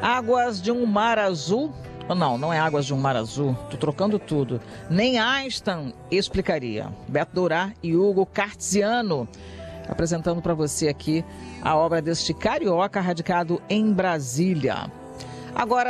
Águas de um Mar Azul. Não é Águas de um Mar Azul. Tô trocando tudo. Nem Einstein explicaria. Beto Dourá e Hugo Cartziano apresentando para você aqui a obra deste carioca radicado em Brasília. Agora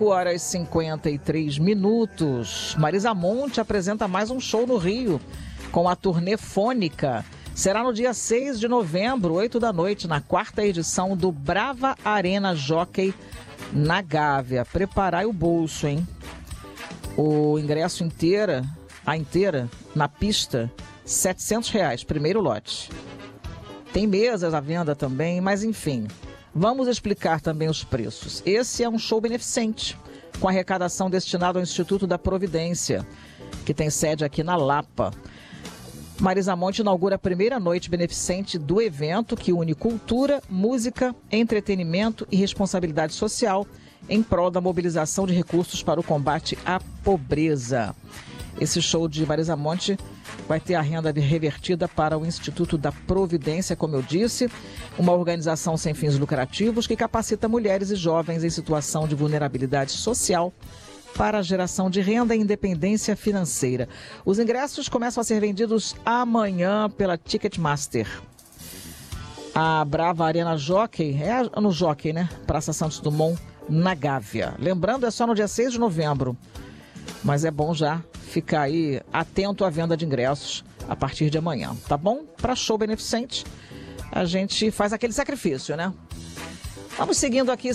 5h53. Marisa Monte apresenta mais um show no Rio com a turnê Fônica. Será no dia 6 de novembro, 8 da noite, na 4ª edição do Brava Arena Jockey na Gávea. Preparai o bolso, hein? O ingresso inteira na pista, R$700, primeiro lote. Tem mesas à venda também, mas enfim, vamos explicar também os preços. Esse é um show beneficente, com arrecadação destinada ao Instituto da Providência, que tem sede aqui na Lapa. Marisa Monte inaugura a primeira noite beneficente do evento, que une cultura, música, entretenimento e responsabilidade social em prol da mobilização de recursos para o combate à pobreza. Esse show de Marisa Monte vai ter a renda revertida para o Instituto da Providência, como eu disse, uma organização sem fins lucrativos que capacita mulheres e jovens em situação de vulnerabilidade social para a geração de renda e independência financeira. Os ingressos começam a ser vendidos amanhã pela Ticketmaster. A Brava Arena Jockey, é no Jockey, né? Praça Santos Dumont, na Gávea. Lembrando, é só no dia 6 de novembro. Mas é bom já ficar aí atento à venda de ingressos a partir de amanhã, tá bom? Para show beneficente, a gente faz aquele sacrifício, né? Vamos seguindo aqui,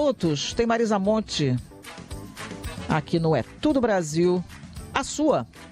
5h55. Tem Marisa Monte aqui no É Tudo Brasil, a sua.